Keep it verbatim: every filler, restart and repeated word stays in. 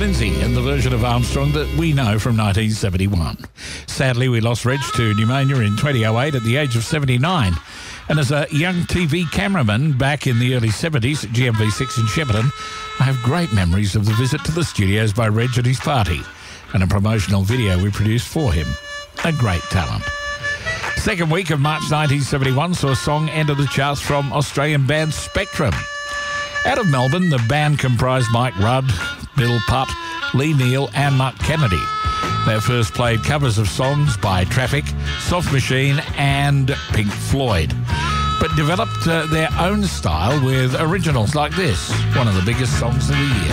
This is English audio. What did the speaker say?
Lindsay in the version of Armstrong that we know from nineteen seventy-one. Sadly, we lost Reg to pneumonia in twenty oh eight at the age of seventy-nine. And as a young T V cameraman back in the early seventies at G M V six in Shepparton, I have great memories of the visit to the studios by Reg and his party and a promotional video we produced for him. A great talent. Second week of March nineteen seventy-one saw a song enter the charts from Australian band Spectrum. Out of Melbourne, the band comprised Mike Rudd, Bill Putt, Lee Neal and Mark Kennedy. They first played covers of songs by Traffic, Soft Machine and Pink Floyd, but developed uh, their own style with originals like this, one of the biggest songs of the year.